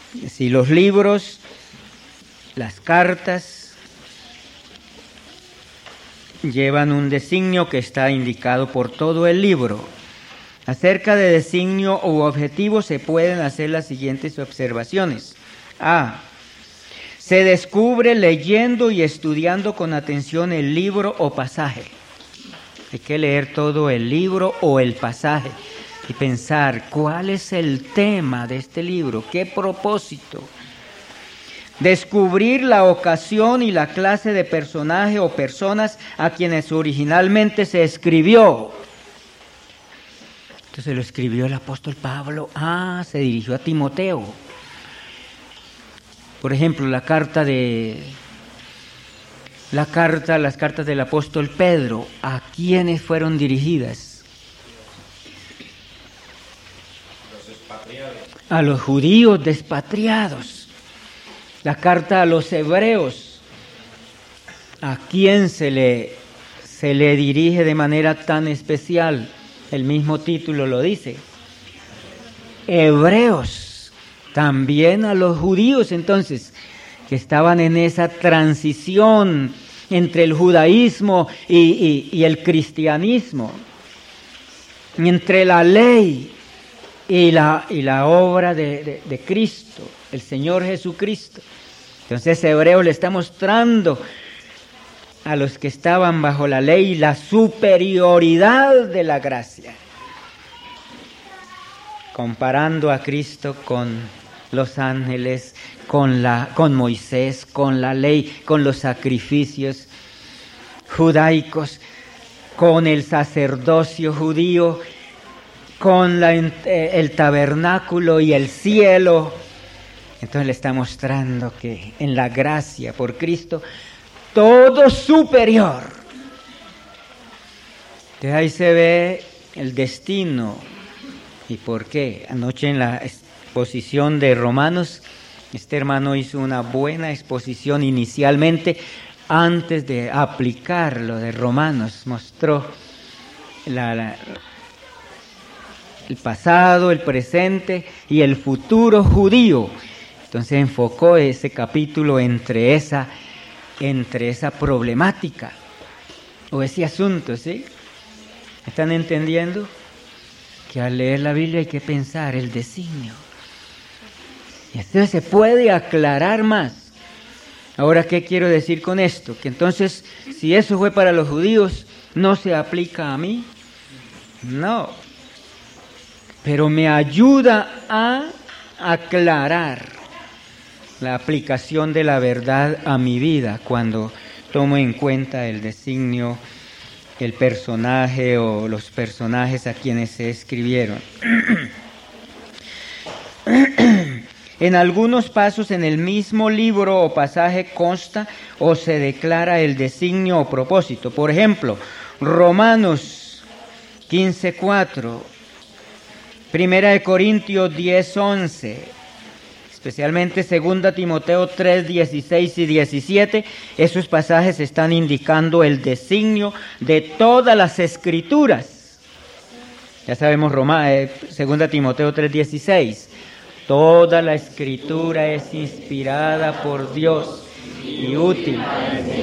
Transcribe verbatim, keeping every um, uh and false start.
Si los libros, las cartas, llevan un designio que está indicado por todo el libro. Acerca de designio u objetivo se pueden hacer las siguientes observaciones. A. Se descubre leyendo y estudiando con atención el libro o pasaje. Hay que leer todo el libro o el pasaje y pensar cuál es el tema de este libro, qué propósito. Descubrir la ocasión y la clase de personaje o personas a quienes originalmente se escribió. Entonces lo escribió el apóstol Pablo. Ah, se dirigió a Timoteo. Por ejemplo, la carta de la carta, las cartas del apóstol Pedro, ¿a quiénes fueron dirigidas? Los expatriados. A los judíos despatriados. La carta a los hebreos, ¿a quién se le se le dirige de manera tan especial? El mismo título lo dice. Hebreos, también a los judíos entonces, que estaban en esa transición entre el judaísmo y, y, y el cristianismo, entre la ley y la, y la obra de, de, de Cristo, el Señor Jesucristo. Entonces Hebreo le está mostrando a los que estaban bajo la ley la superioridad de la gracia, comparando a Cristo con los ángeles, con, la, con Moisés, con la ley, con los sacrificios judaicos, con el sacerdocio judío, con la, el tabernáculo y el cielo. Entonces le está mostrando que en la gracia por Cristo, todo superior. Entonces ahí se ve el destino. ¿Y por qué? Anoche en la exposición de Romanos, este hermano hizo una buena exposición inicialmente, antes de aplicar lo de Romanos. Mostró la, la, el pasado, el presente y el futuro judío. Entonces enfocó ese capítulo entre esa, entre esa problemática o ese asunto, ¿sí? ¿Están entendiendo? Que al leer la Biblia hay que pensar el designio. Y entonces se puede aclarar más. Ahora, ¿qué quiero decir con esto? Que entonces, si eso fue para los judíos, ¿no se aplica a mí? No. Pero me ayuda a aclarar la aplicación de la verdad a mi vida cuando tomo en cuenta el designio, el personaje o los personajes a quienes se escribieron. En algunos pasos en el mismo libro o pasaje consta o se declara el designio o propósito. Por ejemplo, Romanos quince cuatro, Primera de Corintios diez once, especialmente Segunda Timoteo tres dieciséis y diecisiete, esos pasajes están indicando el designio de todas las escrituras. Ya sabemos Roma, eh, Segunda Timoteo tres dieciséis, toda la escritura es inspirada por Dios y útil